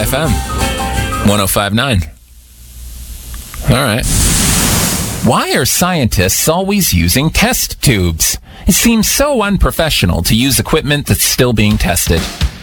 FM 105.9. All right. Why are scientists always using test tubes? It seems so unprofessional to use equipment that's still being tested.